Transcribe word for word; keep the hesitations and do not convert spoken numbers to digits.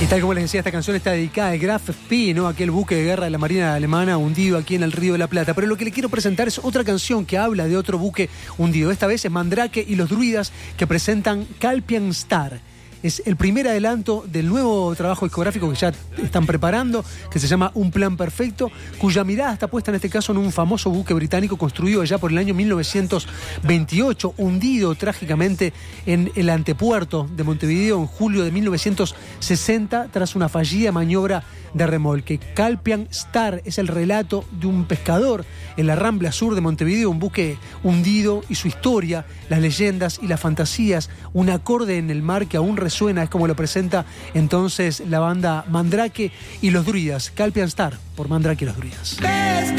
Y tal como les decía, esta canción está dedicada al Graf Spee, ¿no? Aquel buque de guerra de la Marina Alemana hundido aquí en el Río de la Plata. Pero lo que le quiero presentar es otra canción que habla de otro buque hundido. Esta vez es Mandrake y los Druidas, que presentan Calpian Star. Es el primer adelanto del nuevo trabajo discográfico que ya están preparando, que se llama Un Plan Perfecto, cuya mirada está puesta en este caso en un famoso buque británico construido allá por el año mil novecientos veintiocho, hundido trágicamente en el antepuerto de Montevideo en julio de mil novecientos sesenta tras una fallida maniobra de remolque. Calpian Star es el relato de un pescador en la Rambla Sur de Montevideo, un buque hundido y su historia, las leyendas y las fantasías, un acorde en el mar que aún resuena, es como lo presenta entonces la banda Mandrake y los Druidas. Calpian Star por Mandrake y los Druidas.